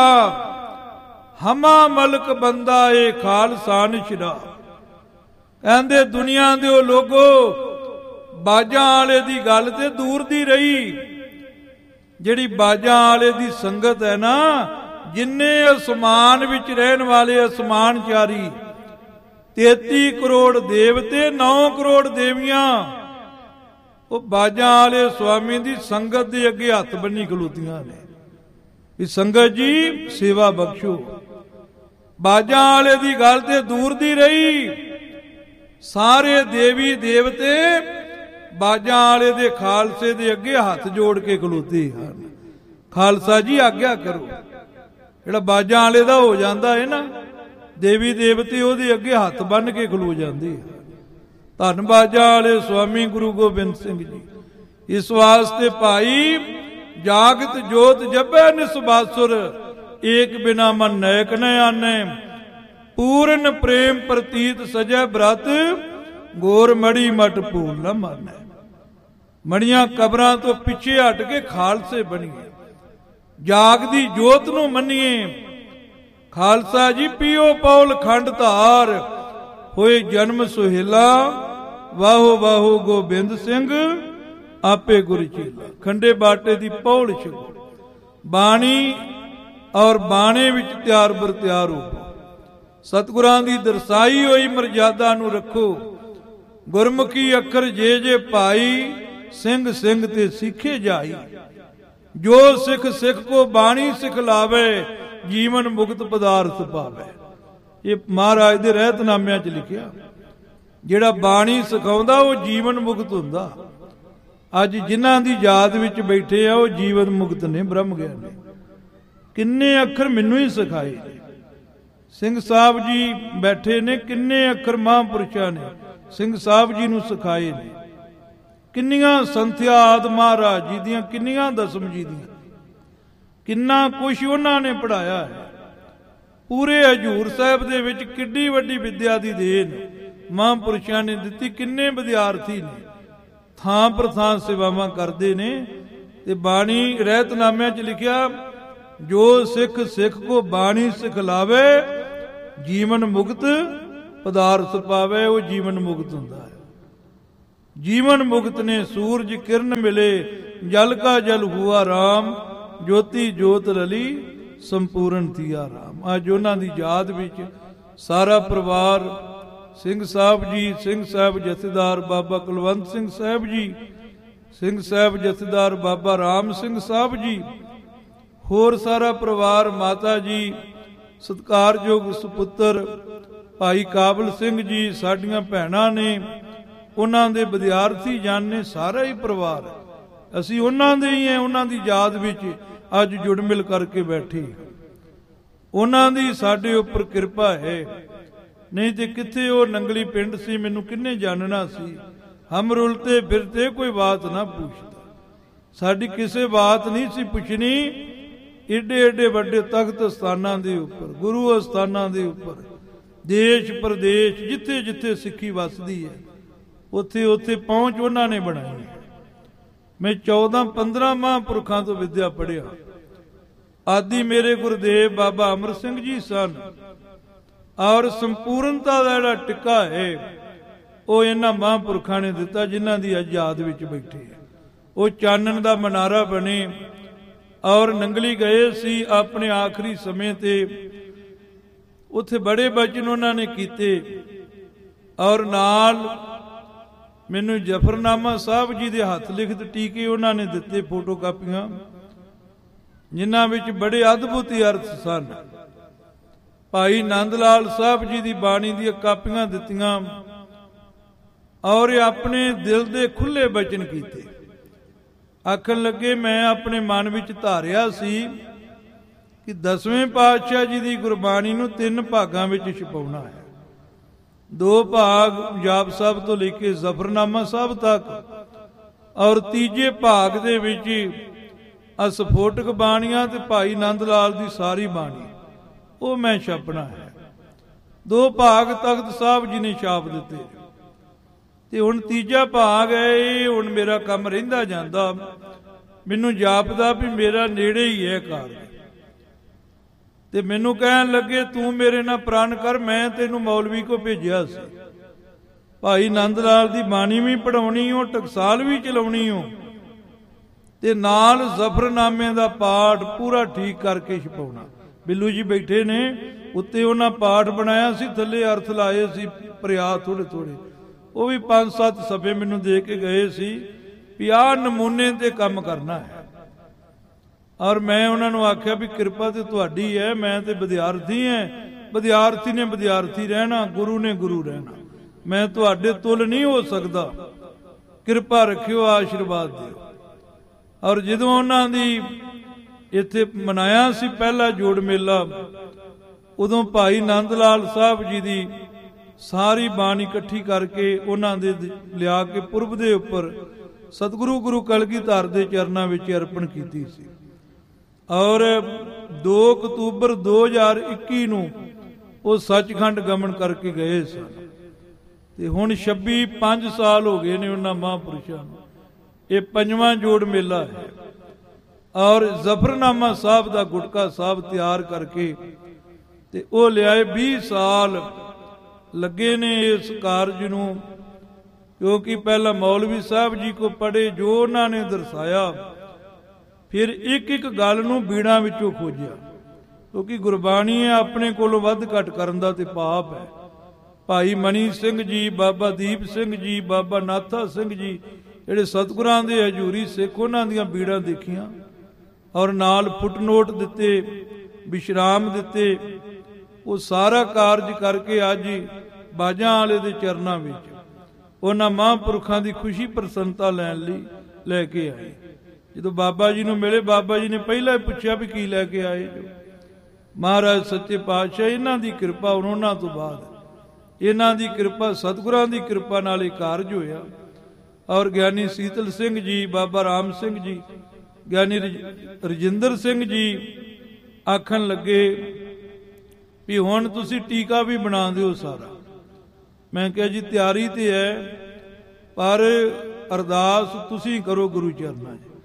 ਹਮਾ ਮਲਕ ਬੰਦਾ ਏ ਖਾਲਸਾਨ ਸ਼ਿਰਾ। ਕਹਿੰਦੇ ਦੁਨੀਆ ਦੇ ਉਹ ਲੋਗੋ ਬਾਜਾਂ ਵਾਲੇ ਦੀ ਗੱਲ ਤੇ ਦੂਰ ਦੀ ਰਹੀ। ਜਿਹੜੀ ਬਾਜਾਂ ਵਾਲੇ ਦੀ ਸੰਗਤ ਹੈ ਨਾ, ਜਿੰਨੇ ਅਸਮਾਨ ਵਿੱਚ ਰਹਿਣ ਵਾਲੇ ਅਸਮਾਨਚਾਰੀ, ਤੇਤੀ ਕਰੋੜ ਦੇਵਤੇ, ਨੌ ਕਰੋੜ ਦੇਵੀਆਂ, ਉਹ ਬਾਜਾਂ ਵਾਲੇ ਸੁਆਮੀ ਦੀ ਸੰਗਤ ਦੇ ਅੱਗੇ ਹੱਥ ਬੰਨੀ ਖਲੋਤੀਆਂ ਨੇ ਵੀ ਸੰਗਤ ਜੀ ਸੇਵਾ ਬਖਸ਼ੋ। ਬਾਜਾਂ ਵਾਲੇ ਦੀ ਗੱਲ ਤੇ ਦੂਰ ਦੀ ਰਹੀ। ਸਾਰੇ ਦੇਵੀ ਦੇਵਤੇ ਬਾਜਾਂ ਵਾਲੇ ਦੇ ਖਾਲਸੇ ਦੇ ਅੱਗੇ ਹੱਥ ਜੋੜ ਕੇ ਖਲੋਤੇ ਹਨ। ਖਾਲਸਾ ਜੀ ਆਗਿਆ ਕਰੋ। ਜਿਹੜਾ ਬਾਜਾਂ ਵਾਲੇ ਦਾ ਹੋ ਜਾਂਦਾ ਹੈ ਨਾ, ਦੇਵੀ ਦੇਵਤੇ ਉਹਦੇ ਅੱਗੇ ਹੱਥ ਬੰਨ ਕੇ ਖਲੋ ਜਾਂਦੇ ਆ। ਧੰਨ ਬਾਜਾਂ ਵਾਲੇ ਸੁਆਮੀ ਗੁਰੂ ਗੋਬਿੰਦ ਸਿੰਘ ਜੀ। ਇਸ ਵਾਸਤੇ ਭਾਈ ਜਾਗਤ ਜੋਤ ਜਪੈ ਨਿਸਬਾਸੁਰ, ਏਕ ਬਿਨਾ ਮਨ ਨੈਕ ਨ ਆਨੈ। ਪੂਰਨ ਪ੍ਰੇਮ ਪ੍ਰਤੀਤ ਸਜੈ ਬ੍ਰਤ, ਗੋਰ ਮੜੀ ਮਟ ਭੂਲ ਨ ਮਾਨੈ। ਮੜੀਆਂ ਕਬਰਾਂ ਤੋਂ ਪਿੱਛੇ ਹਟ ਕੇ ਖਾਲਸੇ ਬਣੀਏ, ਜਾਗਦੀ ਜੋਤ ਨੂੰ ਮੰਨੀਏ। ਖਾਲਸਾ ਜੀ ਪੀਓ ਪੌਲ ਖੰਡ ਧਾਰ, ਹੋਏ ਜਨਮ ਸੁਹੇਲਾ। ਵਾਹੋ ਵਾਹੋ ਗੋਬਿੰਦ ਸਿੰਘ ਆਪੇ ਗੁਰ ਚੇਲਾ। ਖੰਡੇ ਬਾਟੇ ਦੀ ਪੌਲ ਛਕੋ, ਬਾਣੀ ਔਰ ਬਾਣੇ ਵਿੱਚ ਤਿਆਰ ਬਰ ਤਿਆਰ ਹੋ। ਸਤਿਗੁਰਾਂ ਦੀ ਦਰਸਾਈ ਹੋਈ ਮਰਜ਼ਾਦਾ ਨੂੰ ਰੱਖੋ। ਗੁਰਮੁਖੀ ਅੱਖਰ ਜੇ ਜੇ ਭਾਈ, ਸਿੰਘ ਸਿੰਘ ਤੇ ਸਿੱਖੇ ਜਾਈ। ਜੋ ਸਿੱਖ ਸਿੱਖ ਕੋ ਬਾਣੀ ਸਿਖਲਾਵੇ, ਜੀਵਨ ਮੁਕਤ ਪਦਾਰਥ ਪਾਵੇ। ਇਹ ਮਹਾਰਾਜ ਦੇ ਰਹਿਤਨਾਮਿਆਂ 'ਚ ਲਿਖਿਆ। ਜਿਹੜਾ ਬਾਣੀ ਸਿਖਾਉਂਦਾ ਉਹ ਜੀਵਨ ਮੁਕਤ ਹੁੰਦਾ। ਅੱਜ ਜਿਨ੍ਹਾਂ ਦੀ ਯਾਦ ਵਿੱਚ ਬੈਠੇ ਆ ਉਹ ਜੀਵਨ ਮੁਕਤ ਨੇ, ਬ੍ਰਹਮ ਗਿਆਨ ਨੇ। ਕਿੰਨੇ ਅੱਖਰ ਮੈਨੂੰ ਹੀ ਸਿਖਾਏ ਨੇ। ਸਿੰਘ ਸਾਹਿਬ ਜੀ ਬੈਠੇ ਨੇ, ਕਿੰਨੇ ਅੱਖਰ ਮਹਾਂਪੁਰਸ਼ਾਂ ਨੇ ਸਿੰਘ ਸਾਹਿਬ ਜੀ ਨੂੰ ਸਿਖਾਏ ਨੇ। ਕਿੰਨੀਆਂ ਸੰਥਿਆ ਆਦਿ ਮਹਾਰਾਜ ਜੀ ਦੀਆਂ, ਕਿੰਨੀਆਂ ਦਸਮ ਜੀ ਦੀਆਂ, ਕਿੰਨਾ ਕੁਛ ਉਹਨਾਂ ਨੇ ਪੜਾਇਆ ਹੈ। ਪੂਰੇ ਹਜੂਰ ਸਾਹਿਬ ਦੇ ਵਿੱਚ ਕਿੱਡੀ ਵੱਡੀ ਵਿਦਿਆ ਦੀ ਦੇਣ ਮਹਾਂਪੁਰਸ਼ਾਂ ਨੇ ਦਿੱਤੀ। ਕਿੰਨੇ ਵਿਦਿਆਰਥੀ ਨੇ, ਥਾਂ ਪਰ ਥਾਂ ਸੇਵਾਵਾਂ ਕਰਦੇ ਨੇ। ਤੇ ਬਾਣੀ ਰਹਿਤਨਾਮਿਆਂ 'ਚ ਲਿਖਿਆ, ਜੋ ਸਿੱਖ ਸਿੱਖ ਕੋ ਬਾਣੀ ਸਿਖਲਾਵੇ, ਜੀਵਨ ਮੁਕਤ ਪਦਾਰਥ ਪਾਵੇ ਉਹ ਜੀਵਨ ਮੁਕਤ ਹੁੰਦਾ ਹੈ। ਜੀਵਨ ਮੁਕਤ ਨੇ ਸੂਰਜ ਕਿਰਨ ਮਿਲੇ, ਜਲ ਕਾ ਜਲ ਹੁਆ ਰਾਮ, ਜੋਤੀ ਜੋਤ ਰਲੀ ਸੰਪੂਰਨ ਥੀਆ ਰਾਮ। ਅੱਜ ਉਹਨਾਂ ਦੀ ਯਾਦ ਵਿੱਚ ਸਾਰਾ ਪਰਿਵਾਰ, ਸਿੰਘ ਸਾਹਿਬ ਜੀ, ਸਿੰਘ ਸਾਹਿਬ ਜਥੇਦਾਰ ਬਾਬਾ ਕੁਲਵੰਤ ਸਿੰਘ ਸਾਹਿਬ ਜੀ, ਸਿੰਘ ਸਾਹਿਬ ਜਥੇਦਾਰ ਬਾਬਾ ਰਾਮ ਸਿੰਘ ਸਾਹਿਬ ਜੀ, ਹੋਰ ਸਾਰਾ ਪਰਿਵਾਰ, ਮਾਤਾ ਜੀ, ਸਤਿਕਾਰਯੋਗ ਸੁਪੁੱਤਰ ਭਾਈ ਕਾਬਲ ਸਿੰਘ ਜੀ, ਸਾਡੀਆਂ ਭੈਣਾਂ ਨੇ, ਉਹਨਾਂ ਦੇ ਵਿਦਿਆਰਥੀ ਜਨ ਨੇ, ਸਾਰਾ ਹੀ ਪਰਿਵਾਰ ਅਸੀਂ ਉਹਨਾਂ ਦੇ ਹੀ ਹੈ। ਉਹਨਾਂ ਦੀ ਯਾਦ ਵਿੱਚ ਅੱਜ ਜੁੜ ਮਿਲ ਕਰਕੇ ਬੈਠੇ। ਉਹਨਾਂ ਦੀ ਸਾਡੇ ਉੱਪਰ ਕਿਰਪਾ ਹੈ, ਨਹੀਂ ਤੇ ਕਿੱਥੇ ਉਹ ਨੰਗਲੀ ਪਿੰਡ ਸੀ, ਮੈਨੂੰ ਕਿੰਨੇ ਜਾਣਨਾ ਸੀ। ਹਮ ਰੁਲਤੇ ਫਿਰਤੇ ਕੋਈ ਬਾਤ ਨਾ ਪੁੱਛਦਾ, ਸਾਡੀ ਕਿਸੇ ਬਾਤ ਨਹੀਂ ਸੀ ਪੁੱਛਣੀ। ਏਡੇ ਏਡੇ ਵੱਡੇ ਤਖਤ ਸਥਾਨਾਂ ਦੇ ਉੱਪਰ, ਗੁਰੂ ਅਸਥਾਨਾਂ ਦੇ ਉੱਪਰ, ਦੇਸ਼ ਪ੍ਰਦੇਸ਼, ਜਿੱਥੇ ਜਿੱਥੇ ਸਿੱਖੀ ਵੱਸਦੀ ਹੈ ਉੱਥੇ ਉੱਥੇ ਪਹੁੰਚ ਉਹਨਾਂ ਨੇ ਬਣਾਈ। ਮੈਂ ਚੌਦਾਂ ਪੰਦਰਾਂ ਮਹਾਂਪੁਰਖਾਂ ਤੋਂ ਵਿਦਿਆ ਪੜ੍ਹਿਆ। ਆਦਿ ਮੇਰੇ ਗੁਰਦੇਵ ਬਾਬਾ ਅਮਰ ਸਿੰਘ ਜੀ ਸਨ, ਔਰ ਸੰਪੂਰਨਤਾ ਦਾ ਜਿਹੜਾ ਟਿੱਕਾ ਹੈ ਉਹ ਇਹਨਾਂ ਮਹਾਂਪੁਰਖਾਂ ਨੇ ਦਿੱਤਾ, ਜਿਨ੍ਹਾਂ ਦੀ ਅੱਜ ਯਾਦ ਵਿੱਚ ਬੈਠੇ ਆ। ਉਹ ਚਾਨਣ ਦਾ ਮਨਾਰਾ ਬਣੇ, ਔਰ ਨੰਗਲੀ ਗਏ ਸੀ ਆਪਣੇ ਆਖਰੀ ਸਮੇਂ ਤੇ। ਉੱਥੇ ਬੜੇ ਬਚਨ ਉਹਨਾਂ ਨੇ ਕੀਤੇ, ਔਰ ਨਾਲ ਮੈਨੂੰ ਜਫਰਨਾਮਾ ਸਾਹਿਬ ਜੀ ਦੇ ਹੱਥ ਲਿਖਤ ਟੀਕੇ ਉਹਨਾਂ ਨੇ ਦਿੱਤੇ, ਫੋਟੋ ਕਾਪੀਆਂ, ਜਿਨ੍ਹਾਂ ਵਿੱਚ ਬੜੇ ਅਦਭੁਤ ਅਰਥ ਸਨ। ਭਾਈ ਨੰਦ ਲਾਲ ਸਾਹਿਬ ਜੀ ਦੀ ਬਾਣੀ ਦੀਆਂ ਕਾਪੀਆਂ ਦਿੱਤੀਆਂ, ਔਰ ਆਪਣੇ ਦਿਲ ਦੇ ਖੁੱਲੇ ਬਚਨ ਕੀਤੇ। ਆਖਣ ਲੱਗੇ, ਮੈਂ ਆਪਣੇ ਮਨ ਵਿੱਚ ਧਾਰਿਆ ਸੀ ਕਿ ਦਸਵੇਂ ਪਾਤਸ਼ਾਹ ਜੀ ਦੀ ਗੁਰਬਾਣੀ ਨੂੰ ਤਿੰਨ ਭਾਗਾਂ ਵਿੱਚ ਛਪਾਉਣਾ ਹੈ। ਦੋ ਭਾਗ ਜਾਪ ਸਾਹਿਬ ਤੋਂ ਲੈ ਕੇ ਜ਼ਫਰਨਾਮਾ ਸਾਹਿਬ ਤੱਕ, ਔਰ ਤੀਜੇ ਭਾਗ ਦੇ ਵਿੱਚ ਅਸਫੋਟਕ ਬਾਣੀਆਂ ਤੇ ਭਾਈ ਨੰਦ ਲਾਲ ਦੀ ਸਾਰੀ ਬਾਣੀ, ਉਹ ਮੈਂ ਛਾਪਣਾ ਹੈ। ਦੋ ਭਾਗ ਤਖਤ ਸਾਹਿਬ ਜੀ ਨੇ ਛਾਪ ਦਿੱਤੇ, ਤੇ ਹੁਣ ਤੀਜਾ ਭਾਗ ਹੈ। ਇਹ ਹੁਣ ਮੇਰਾ ਕੰਮ ਰਹਿੰਦਾ ਜਾਂਦਾ, ਮੈਨੂੰ ਜਾਪਦਾ ਵੀ ਮੇਰਾ ਨੇੜੇ ਹੀ ਹੈ ਘਰ। ਤੇ ਮੈਨੂੰ ਕਹਿਣ ਲੱਗੇ, ਤੂੰ ਮੇਰੇ ਨਾਲ ਪ੍ਰਣ ਕਰ, ਮੈਂ ਤੈਨੂੰ ਮੌਲਵੀ ਕੋ ਭੇਜਿਆ ਸੀ। ਭਾਈ ਨੰਦ ਲਾਲ ਦੀ ਬਾਣੀ ਵੀ ਪੜਾਉਣੀ ਹੋ, ਟਕਸਾਲ ਵੀ ਚਲਾਉਣੀ ਹੋ, ਤੇ ਨਾਲ ਜ਼ਫਰਨਾਮੇ ਦਾ ਪਾਠ ਪੂਰਾ ਠੀਕ ਕਰਕੇ ਛਪਾਉਣਾ। ਬਿੱਲੂ ਜੀ ਬੈਠੇ ਨੇ ਉੱਤੇ, ਉਹਨਾਂ ਪਾਠ ਬਣਾਇਆ ਸੀ, ਥੱਲੇ ਅਰਥ ਲਾਏ ਸੀ ਪ੍ਰਿਆ ਥੋੜੇ ਥੋੜੇ। ਉਹ ਵੀ ਪੰਜ ਸੱਤ ਸਫੇ ਮੈਨੂੰ ਦੇ ਕੇ ਗਏ ਸੀ ਵੀ ਆਹ ਨਮੂਨੇ ਤੇ ਕੰਮ ਕਰਨਾ ਹੈ। ਔਰ ਮੈਂ ਉਹਨਾਂ ਨੂੰ ਆਖਿਆ ਵੀ ਕਿਰਪਾ ਤੇ ਤੁਹਾਡੀ ਹੈ, ਮੈਂ ਤੇ ਵਿਦਿਆਰਥੀ ਹਾਂ, ਵਿਦਿਆਰਥੀ ਨੇ ਵਿਦਿਆਰਥੀ ਰਹਿਣਾ, ਗੁਰੂ ਨੇ ਗੁਰੂ ਰਹਿਣਾ, ਮੈਂ ਤੁਹਾਡੇ ਤੁਲ ਨਹੀਂ ਹੋ ਸਕਦਾ, ਕਿਰਪਾ ਰੱਖਿਓ, ਆਸ਼ੀਰਵਾਦ ਦਿਓ। ਔਰ ਜਦੋਂ ਉਹਨਾਂ ਦੀ ਇੱਥੇ ਮਨਾਇਆ ਸੀ ਪਹਿਲਾ ਜੋੜ ਮੇਲਾ, ਉਦੋਂ ਭਾਈ ਨੰਦ ਲਾਲ ਸਾਹਿਬ ਜੀ ਦੀ ਸਾਰੀ ਬਾਣੀ ਇਕੱਠੀ ਕਰਕੇ ਉਹਨਾਂ ਦੇ ਲਿਆ ਕੇ ਪੁਰਬ ਦੇ ਉੱਪਰ ਸਤਿਗੁਰੂ ਗੁਰੂ ਕਲਗੀਧਰ ਦੇ ਚਰਨਾਂ ਵਿੱਚ ਅਰਪਣ ਕੀਤੀ ਸੀ। ਔਰ ਦੋ ਅਕਤੂਬਰ ਦੋ ਹਜ਼ਾਰ ਇੱਕੀ ਨੂੰ ਉਹ ਸੱਚਖੰਡ ਗਮਨ ਕਰਕੇ ਗਏ ਸਨ। ਤੇ ਹੁਣ ਛੱਬੀ ਪੰਜ ਸਾਲ ਹੋ ਗਏ ਨੇ ਉਹਨਾਂ ਮਹਾਂਪੁਰਸ਼ਾਂ ਨੂੰ। ਇਹ ਪੰਜਵਾਂ ਜੋੜ ਮੇਲਾ ਹੈ। ਔਰ ਜ਼ਫਰਨਾਮਾ ਸਾਹਿਬ ਦਾ ਗੁਟਕਾ ਸਾਹਿਬ ਤਿਆਰ ਕਰਕੇ ਤੇ ਉਹ ਲਿਆਏ। ਵੀਹ ਸਾਲ ਲੱਗੇ ਨੇ ਇਸ ਕਾਰਜ ਨੂੰ, ਕਿਉਂਕਿ ਪਹਿਲਾਂ ਮੌਲਵੀ ਸਾਹਿਬ ਜੀ ਕੋ ਪੜ੍ਹੇ, ਜੋ ਉਹਨਾਂ ਨੇ ਦਰਸਾਇਆ, ਫਿਰ ਇੱਕ ਇੱਕ ਗੱਲ ਨੂੰ ਬੀੜਾਂ ਵਿੱਚੋਂ ਖੋਜਿਆ, ਕਿਉਂਕਿ ਗੁਰਬਾਣੀ ਹੈ, ਆਪਣੇ ਕੋਲੋਂ ਵੱਧ ਘੱਟ ਕਰਨ ਦਾ ਤੇ ਪਾਪ ਹੈ। ਭਾਈ ਮਨੀ ਸਿੰਘ ਜੀ, ਬਾਬਾ ਦੀਪ ਸਿੰਘ ਜੀ, ਬਾਬਾ ਨਾਥਾ ਸਿੰਘ ਜੀ, ਜਿਹੜੇ ਸਤਿਗੁਰਾਂ ਦੇ ਹਜ਼ੂਰੀ ਸਿੱਖ, ਉਹਨਾਂ ਦੀਆਂ ਬੀੜਾਂ ਦੇਖੀਆਂ, ਔਰ ਨਾਲ ਫੁੱਟਨੋਟ ਦਿੱਤੇ, ਵਿਸ਼ਰਾਮ ਦਿੱਤੇ। ਉਹ ਸਾਰਾ ਕਾਰਜ ਕਰਕੇ ਅੱਜ ਬਾਜਾਂ ਵਾਲੇ ਦੇ ਚਰਨਾਂ ਵਿੱਚ ਉਹਨਾਂ ਮਹਾਂਪੁਰਖਾਂ ਦੀ ਖੁਸ਼ੀ ਪ੍ਰਸੰਨਤਾ ਲੈਣ ਲਈ ਲੈ ਕੇ ਆਏ। ਜਦੋਂ ਬਾਬਾ ਜੀ ਨੂੰ ਮਿਲੇ, ਬਾਬਾ ਜੀ ਨੇ ਪਹਿਲਾਂ ਹੀ ਪੁੱਛਿਆ ਵੀ ਕੀ ਲੈ ਕੇ ਆਏ ਜੋ। ਮਹਾਰਾਜ ਸੱਚੇ ਪਾਤਸ਼ਾਹ, ਇਹਨਾਂ ਦੀ ਕਿਰਪਾ, ਉਹਨਾਂ ਤੋਂ ਬਾਅਦ ਇਹਨਾਂ ਦੀ ਕਿਰਪਾ, ਸਤਿਗੁਰਾਂ ਦੀ ਕਿਰਪਾ ਨਾਲ ਇਹ ਕਾਰਜ ਹੋਇਆ। ਔਰ ਗਿਆਨੀ ਸੀਤਲ ਸਿੰਘ ਜੀ, ਬਾਬਾ ਰਾਮ ਸਿੰਘ ਜੀ, ਗਿਆਨੀ ਰਜਿੰਦਰ ਸਿੰਘ ਜੀ ਆਖਣ ਲੱਗੇ ਵੀ ਹੁਣ ਤੁਸੀਂ ਟੀਕਾ ਵੀ ਬਣਾ ਦਿਓ ਸਾਰਾ। ਮੈਂ ਕਿਹਾ ਜੀ ਤਿਆਰੀ ਤੇ ਹੈ, ਪਰ ਅਰਦਾਸ ਤੁਸੀਂ ਕਰੋ ਗੁਰੂ ਚਰਨਾਂ 'ਚ,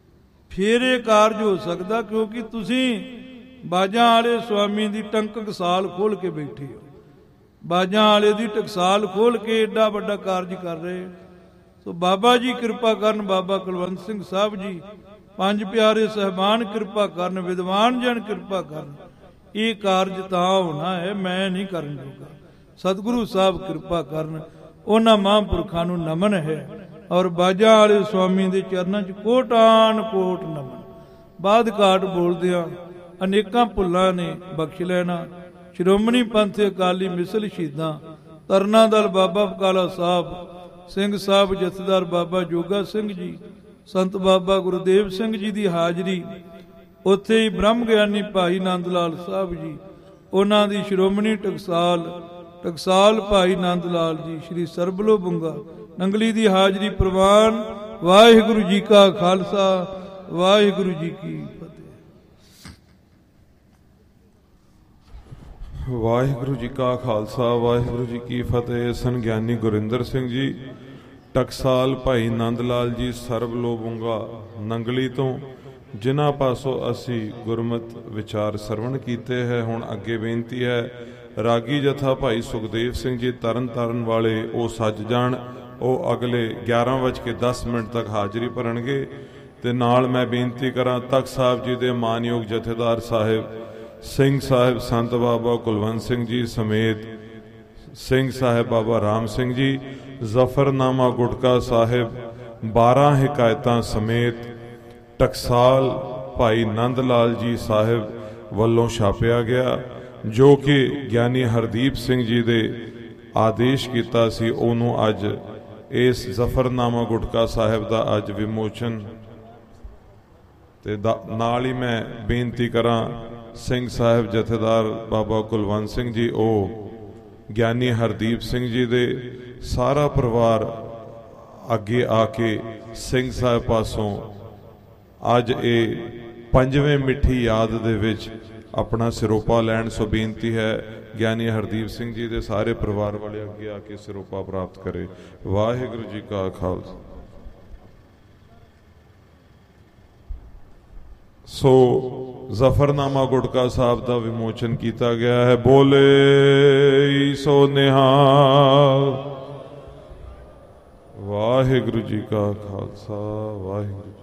ਫਿਰ ਇਹ ਕਾਰਜ ਹੋ ਸਕਦਾ, ਕਿਉਂਕਿ ਤੁਸੀਂ ਬਾਜਾਂ ਵਾਲੇ ਸਵਾਮੀ ਦੀ ਟੰਕਕ ਸਾਲ ਖੋਲ ਕੇ ਬੈਠੇ ਹੋ। ਬਾਜਾਂ ਵਾਲੇ ਦੀ ਟਕਸਾਲ ਖੋਲ ਕੇ ਏਡਾ ਵੱਡਾ ਕਾਰਜ ਕਰ ਰਹੇ। ਸੋ ਬਾਬਾ ਜੀ ਕਿਰਪਾ ਕਰਨ, ਬਾਬਾ ਕੁਲਵੰਤ ਸਿੰਘ ਸਾਹਿਬ ਜੀ, ਪੰਜ ਪਿਆਰੇ ਸਹਿਬਾਨ ਕਿਰਪਾ ਕਰਨ, ਵਿਦਵਾਨ ਜਨ ਕਿਰਪਾ ਕਰਨ। ਇਹ ਕਾਰਜ ਤਾਂ ਹੋਣਾ ਹੈ, ਮੈਂ ਨਹੀਂ ਕਰਨ ਜੋਗਾ। ਸਤਿਗੁਰੂ ਸਾਹਿਬ ਕਿਰਪਾ ਕਰਨ। ਉਹਨਾਂ ਮਹਾਂਪੁਰਖਾਂ ਨੂੰ ਨਮਨ ਹੈ ਔਰ ਬਾਜਾਂ ਵਾਲੇ ਸਵਾਮੀ ਦੇ ਚਰਨਾਂ 'ਚ ਕੋਟਾਨ ਕੋਟ ਨਮਨ। ਬਾਦ ਘਾਟ ਬੋਲਦਿਆਂ ਅਨੇਕਾਂ ਭੁੱਲਾਂ ਨੇ ਬਖਸ਼ ਲੈਣਾ। ਸ਼੍ਰੋਮਣੀ ਪੰਥ ਅਕਾਲੀ ਮਿਸਲ ਸ਼ਹੀਦਾਂ ਤਰਨਾ ਦਲ ਬਾਬਾ ਬਕਾਲਾ ਸਾਹਿਬ, ਸਿੰਘ ਸਾਹਿਬ ਜਥੇਦਾਰ ਬਾਬਾ ਜੋਗਾ ਸਿੰਘ ਜੀ, ਸੰਤ ਬਾਬਾ ਗੁਰਦੇਵ ਸਿੰਘ ਜੀ ਦੀ ਹਾਜ਼ਰੀ। ਉੱਥੇ ਹੀ ਬ੍ਰਹਮ ਗਿਆਨੀ ਭਾਈ ਨੰਦ ਲਾਲ ਸਾਹਿਬ ਜੀ, ਉਹਨਾਂ ਦੀ ਸ਼੍ਰੋਮਣੀ ਟਕਸਾਲ ਟਕਸਾਲ ਭਾਈ ਨੰਦ ਲਾਲ ਜੀ, ਸ਼੍ਰੀ ਸਰਬਲੋ ਬੁੰਗਾ ਨੰਗਲੀ ਦੀ ਹਾਜ਼ਰੀ ਪ੍ਰਵਾਨ। ਵਾਹਿਗੁਰੂ ਜੀ ਕਾ ਖਾਲਸਾ, ਵਾਹਿਗੁਰੂ ਜੀ ਕੀ ਫਤਿਹ। ਵਾਹਿਗੁਰੂ ਜੀ ਕਾ ਖਾਲਸਾ, ਵਾਹਿਗੁਰੂ ਜੀ ਕੀ ਫਤਿਹ। ਸੰਗਿਆਨੀ ਗੁਰਿੰਦਰ ਸਿੰਘ ਜੀ, ਟਕਸਾਲ ਭਾਈ ਨੰਦ ਲਾਲ ਜੀ, ਸਰਬਲੋ ਬੁੰਗਾ ਨੰਗਲੀ ਤੋਂ, ਜਿਨ੍ਹਾਂ ਪਾਸੋਂ ਅਸੀਂ ਗੁਰਮਤ ਵਿਚਾਰ ਸਰਵਣ ਕੀਤੇ ਹੈ। ਹੁਣ ਅੱਗੇ ਬੇਨਤੀ ਹੈ, ਰਾਗੀ ਜਥਾ ਭਾਈ ਸੁਖਦੇਵ ਸਿੰਘ ਜੀ ਤਰਨ ਤਾਰਨ ਵਾਲੇ, ਉਹ ਸੱਜ ਜਾਣ। ਉਹ ਅਗਲੇ ਗਿਆਰਾਂ ਵੱਜ ਕੇ ਦਸ ਮਿੰਟ ਤੱਕ ਹਾਜ਼ਰੀ ਭਰਨਗੇ। ਤੇ ਨਾਲ ਮੈਂ ਬੇਨਤੀ ਕਰਾਂ, ਤਖਤ ਸਾਹਿਬ ਜੀ ਦੇ ਮਾਨਯੋਗ ਜਥੇਦਾਰ ਸਾਹਿਬ ਸਿੰਘ ਸਾਹਿਬ ਸੰਤ ਬਾਬਾ ਕੁਲਵੰਤ ਸਿੰਘ ਜੀ ਸਮੇਤ ਸਿੰਘ ਸਾਹਿਬ ਬਾਬਾ ਰਾਮ ਸਿੰਘ ਜੀ, ਜ਼ਫਰਨਾਮਾ ਗੁਟਕਾ ਸਾਹਿਬ ਬਾਰਾਂ ਹਕਾਇਤਾਂ ਸਮੇਤ ਟਕਸਾਲ ਭਾਈ ਨੰਦ ਲਾਲ ਜੀ ਸਾਹਿਬ ਵੱਲੋਂ ਛਾਪਿਆ ਗਿਆ, ਜੋ ਕਿ ਗਿਆਨੀ ਹਰਦੀਪ ਸਿੰਘ ਜੀ ਦੇ ਆਦੇਸ਼ ਕੀਤਾ ਸੀ। ਉਹਨੂੰ ਅੱਜ ਇਸ ਜ਼ਫਰਨਾਮਾ ਗੁਟਕਾ ਸਾਹਿਬ ਦਾ ਅੱਜ ਵਿਮੋਚਨ। ਤੇ ਨਾਲ ਹੀ ਮੈਂ ਬੇਨਤੀ ਕਰਾਂ, ਸਿੰਘ ਸਾਹਿਬ ਜਥੇਦਾਰ ਬਾਬਾ ਕੁਲਵੰਤ ਸਿੰਘ ਜੀ, ਉਹ ਗਿਆਨੀ ਹਰਦੀਪ ਸਿੰਘ ਜੀ ਦੇ ਸਾਰਾ ਪਰਿਵਾਰ ਅੱਗੇ ਆ ਕੇ ਸਿੰਘ ਸਾਹਿਬ ਪਾਸੋਂ ਅੱਜ ਇਹ ਪੰਜਵੇਂ ਮਿੱਠੀ ਯਾਦ ਦੇ ਵਿੱਚ ਆਪਣਾ ਸਿਰੋਪਾ ਲੈਣ। ਸੋ ਬੇਨਤੀ ਹੈ, ਗਿਆਨੀ ਹਰਦੀਪ ਸਿੰਘ ਜੀ ਦੇ ਸਾਰੇ ਪਰਿਵਾਰ ਵਾਲੇ ਅੱਗੇ ਆ ਕੇ ਸਿਰੋਪਾ ਪ੍ਰਾਪਤ ਕਰੇ। ਵਾਹਿਗੁਰੂ ਜੀ ਕਾ ਖਾਲਸਾ। ਸੋ ਜ਼ਫਰਨਾਮਾ ਗੁਟਕਾ ਸਾਹਿਬ ਦਾ ਵਿਮੋਚਨ ਕੀਤਾ ਗਿਆ ਹੈ। ਬੋਲੇ ਸੋ ਨਿਹਾਲ। ਵਾਹਿਗੁਰੂ ਜੀ ਕਾ ਖਾਲਸਾ, ਵਾਹਿਗੁਰੂ ਜੀ।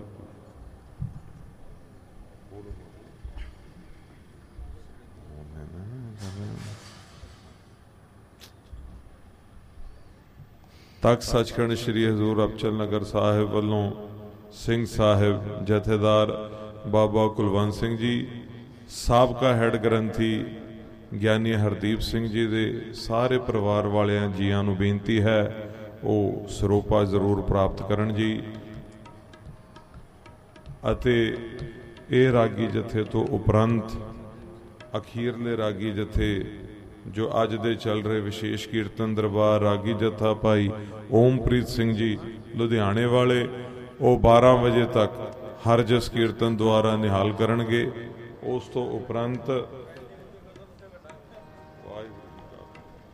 ਤਖਤ ਸੱਚਖੰਡ ਸ੍ਰੀ ਹਜ਼ੂਰ ਅਬਚਲ ਨਗਰ ਸਾਹਿਬ ਵੱਲੋਂ ਸਿੰਘ ਸਾਹਿਬ ਜਥੇਦਾਰ ਬਾਬਾ ਕੁਲਵੰਤ ਸਿੰਘ ਜੀ, ਸਾਬਕਾ ਹੈੱਡ ਗ੍ਰੰਥੀ ਗਿਆਨੀ ਹਰਦੀਪ ਸਿੰਘ ਜੀ ਦੇ ਸਾਰੇ ਪਰਿਵਾਰ ਵਾਲਿਆਂ ਜੀਆਂ ਨੂੰ ਬੇਨਤੀ ਹੈ, ਉਹ ਸਰੋਪਾ ਜ਼ਰੂਰ ਪ੍ਰਾਪਤ ਕਰਨ ਜੀ। ਅਤੇ ਇਹ ਰਾਗੀ ਜਥੇ ਤੋਂ ਉਪਰੰਤ ਅਖੀਰਲੇ ਰਾਗੀ ਜਥੇ ਜੋ ਅੱਜ ਦੇ ਚੱਲ ਰਹੇ ਵਿਸ਼ੇਸ਼ ਕੀਰਤਨ ਦਰਬਾਰ ਰਾਗੀ ਜਥਾ ਭਾਈ ਓਮਪ੍ਰੀਤ ਸਿੰਘ ਜੀ ਲੁਧਿਆਣੇ ਵਾਲੇ, ਉਹ ਬਾਰਾਂ ਵਜੇ ਤੱਕ ਹਰ ਜਸ ਕੀਰਤਨ ਦੁਆਰਾ ਨਿਹਾਲ ਕਰਨਗੇ। ਉਸ ਤੋਂ ਉਪਰੰਤ